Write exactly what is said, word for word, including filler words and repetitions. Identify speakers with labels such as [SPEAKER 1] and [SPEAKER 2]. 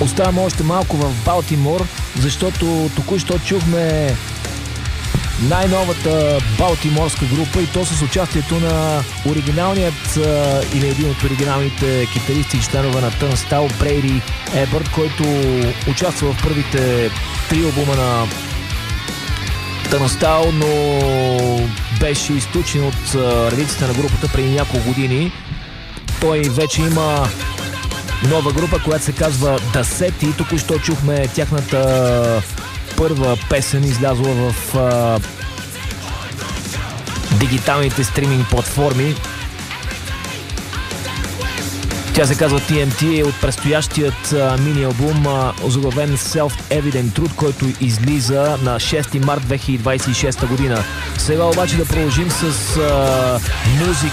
[SPEAKER 1] Оставаме още малко в Балтимор, защото току-що чухме най-новата балтиморска група и то с участието на оригиналният или един от оригиналните китаристи и членове на Turnstile, Брейди Ебърт, който участва в първите три албума на Turnstile, но беше изключен от редиците на групата преди няколко години. Той вече има нова група, която се казва The Set и току-що чухме тяхната първа песен, излязла в а, дигиталните стриминг платформи. Тя се казва Ти Ем Ти, е от предстоящият а, мини-албум, а, озаглавен Self-Evident Truth, който излиза на шести март две хиляди двадесет и шеста година. Сега обаче да продължим с а, музика